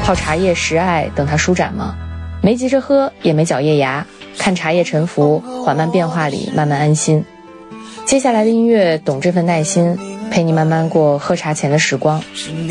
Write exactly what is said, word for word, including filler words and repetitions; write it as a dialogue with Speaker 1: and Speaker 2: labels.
Speaker 1: 泡茶叶识爱，等它舒展吗？没急着喝，也没嚼叶芽，看茶叶沉浮，缓慢变化里慢慢安心。接下来的音乐懂这份耐心，陪你慢慢过喝茶前的时光。